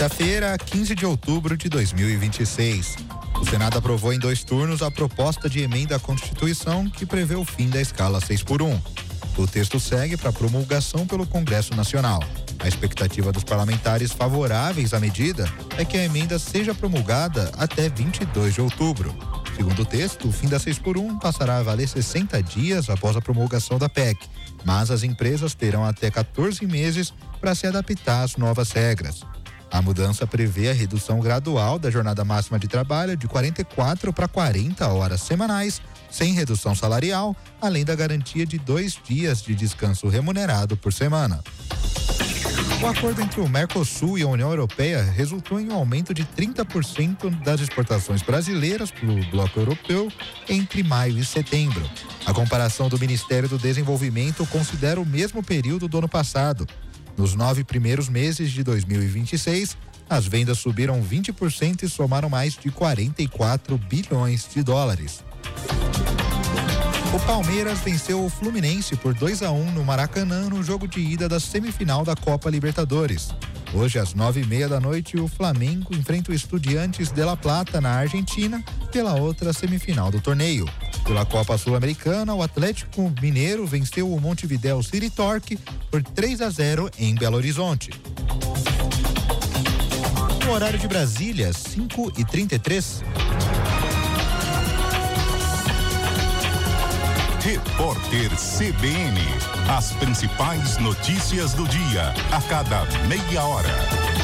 Quinta-feira, 15 de outubro de 2026. O Senado aprovou em 2 turnos a proposta de emenda à Constituição que prevê o fim da escala 6x1. O texto segue para promulgação pelo Congresso Nacional. A expectativa dos parlamentares favoráveis à medida é que a emenda seja promulgada até 22 de outubro. Segundo o texto, o fim da 6x1 passará a valer 60 dias após a promulgação da PEC, mas as empresas terão até 14 meses para se adaptar às novas regras. A mudança prevê a redução gradual da jornada máxima de trabalho de 44 para 40 horas semanais, sem redução salarial, além da garantia de 2 dias de descanso remunerado por semana. O acordo entre o Mercosul e a União Europeia resultou em um aumento de 30% das exportações brasileiras pelo bloco europeu entre maio e setembro. A comparação do Ministério do Desenvolvimento considera o mesmo período do ano passado. Nos 9 primeiros meses de 2026, as vendas subiram 20% e somaram mais de 44 bilhões de dólares. O Palmeiras venceu o Fluminense por 2-1 no Maracanã no jogo de ida da semifinal da Copa Libertadores. Hoje, às 9:30 da noite, o Flamengo enfrenta o Estudiantes de La Plata, na Argentina, pela outra semifinal do torneio. Pela Copa Sul-Americana, o Atlético Mineiro venceu o Montevideo City Torque por 3-0 em Belo Horizonte. No horário de Brasília, 5h33. Repórter CBN. As principais notícias do dia, a cada meia hora.